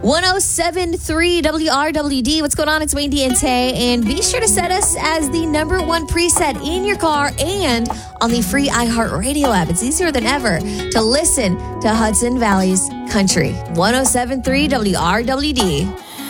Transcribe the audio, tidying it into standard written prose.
107.3 WRWD. What's going on? It's Wendy and Tay. And be sure to set us as the number one preset in your car and on the free iHeartRadio app. It's easier than ever to listen to Hudson Valley's Country. 107.3 WRWD.